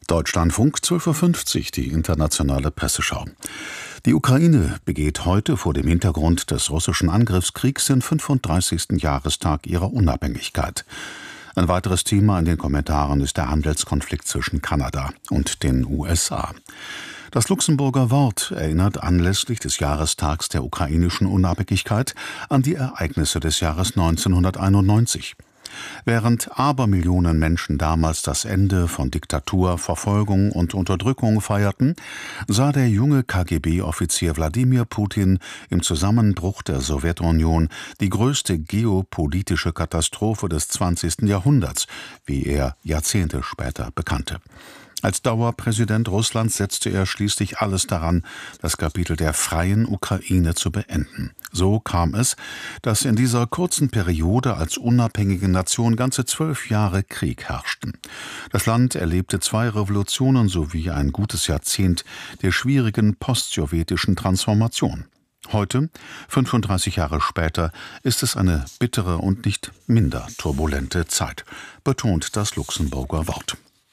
Deutschlandfunk 12:50 Uhr, die internationale Presseschau. Die Ukraine begeht heute vor dem Hintergrund des russischen Angriffskriegs den 35. Jahrestag ihrer Unabhängigkeit. Ein weiteres Thema in den Kommentaren ist der Handelskonflikt zwischen Kanada und den USA. Das Luxemburger Wort erinnert anlässlich des Jahrestags der ukrainischen Unabhängigkeit an die Ereignisse des Jahres 1991. Während Abermillionen Menschen damals das Ende von Diktatur, Verfolgung und Unterdrückung feierten, sah der junge KGB-Offizier Wladimir Putin im Zusammenbruch der Sowjetunion die größte geopolitische Katastrophe des 20. Jahrhunderts, wie er Jahrzehnte später bekannte. Als Dauerpräsident Russlands setzte er schließlich alles daran, das Kapitel der freien Ukraine zu beenden. So kam es, dass in dieser kurzen Periode als unabhängige Nation ganze 12 Jahre Krieg herrschten. Das Land erlebte 2 Revolutionen sowie ein gutes Jahrzehnt der schwierigen postsowjetischen Transformation. Heute, 35 Jahre später, ist es eine bittere und nicht minder turbulente Zeit, betont das Luxemburger Wort.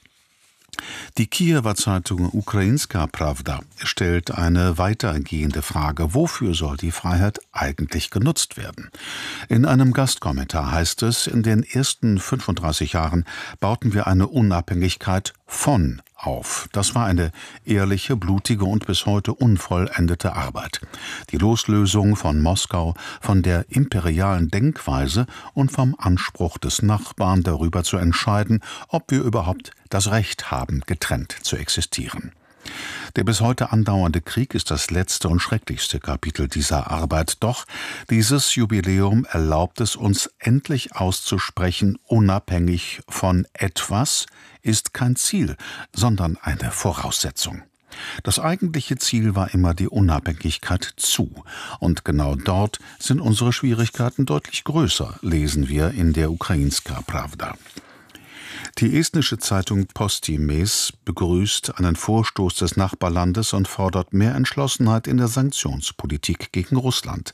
Die Kiewer Zeitung Ukrainska Prawda stellt eine weitergehende Frage: Wofür soll die Freiheit eigentlich genutzt werden? In einem Gastkommentar heißt es, in den ersten 35 Jahren bauten wir eine Unabhängigkeit von auf. Das war eine ehrliche, blutige und bis heute unvollendete Arbeit. Die Loslösung von Moskau, von der imperialen Denkweise und vom Anspruch des Nachbarn darüber zu entscheiden, ob wir überhaupt das Recht haben, getrennt zu existieren. Der bis heute andauernde Krieg ist das letzte und schrecklichste Kapitel dieser Arbeit. Doch dieses Jubiläum erlaubt es uns endlich auszusprechen: Unabhängig von etwas ist kein Ziel, sondern eine Voraussetzung. Das eigentliche Ziel war immer die Unabhängigkeit zu. Und genau dort sind unsere Schwierigkeiten deutlich größer, lesen wir in der Ukrainska Prawda. Die estnische Zeitung Postimees begrüßt einen Vorstoß des Nachbarlandes und fordert mehr Entschlossenheit in der Sanktionspolitik gegen Russland.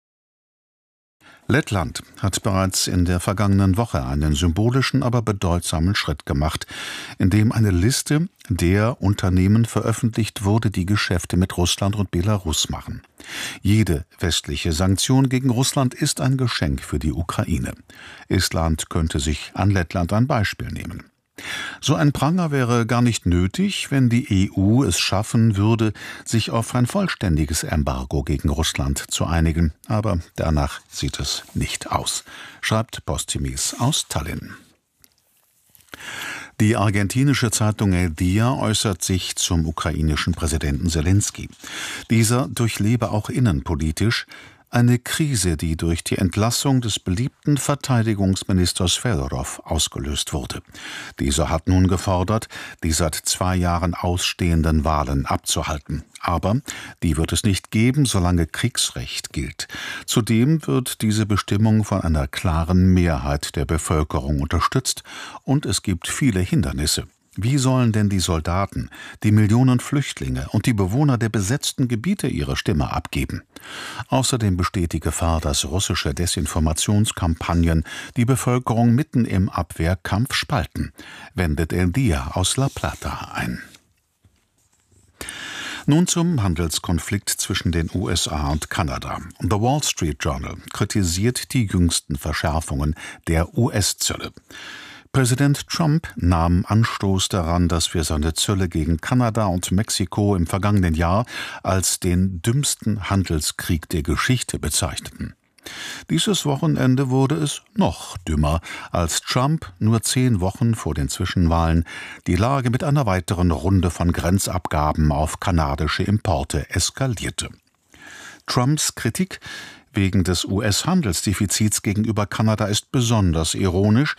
Lettland hat bereits in der vergangenen Woche einen symbolischen, aber bedeutsamen Schritt gemacht, indem eine Liste der Unternehmen veröffentlicht wurde, die Geschäfte mit Russland und Belarus machen. Jede westliche Sanktion gegen Russland ist ein Geschenk für die Ukraine. Estland könnte sich an Lettland ein Beispiel nehmen. So ein Pranger wäre gar nicht nötig, wenn die EU es schaffen würde, sich auf ein vollständiges Embargo gegen Russland zu einigen. Aber danach sieht es nicht aus, schreibt Postimees aus Tallinn. Die argentinische Zeitung El Dia äußert sich zum ukrainischen Präsidenten Selenskyj. Dieser durchlebe auch innenpolitisch eine Krise, die durch die Entlassung des beliebten Verteidigungsministers Fedorov ausgelöst wurde. Dieser hat nun gefordert, die seit 2 Jahren ausstehenden Wahlen abzuhalten. Aber die wird es nicht geben, solange Kriegsrecht gilt. Zudem wird diese Bestimmung von einer klaren Mehrheit der Bevölkerung unterstützt und es gibt viele Hindernisse. Wie sollen denn die Soldaten, die Millionen Flüchtlinge und die Bewohner der besetzten Gebiete ihre Stimme abgeben? Außerdem besteht die Gefahr, dass russische Desinformationskampagnen die Bevölkerung mitten im Abwehrkampf spalten, wendet El Dia aus La Plata ein. Nun zum Handelskonflikt zwischen den USA und Kanada. The Wall Street Journal kritisiert die jüngsten Verschärfungen der US-Zölle. Präsident Trump nahm Anstoß daran, dass wir seine Zölle gegen Kanada und Mexiko im vergangenen Jahr als den dümmsten Handelskrieg der Geschichte bezeichneten. Dieses Wochenende wurde es noch dümmer, als Trump nur 10 Wochen vor den Zwischenwahlen die Lage mit einer weiteren Runde von Grenzabgaben auf kanadische Importe eskalierte. Trumps Kritik wegen des US-Handelsdefizits gegenüber Kanada ist besonders ironisch,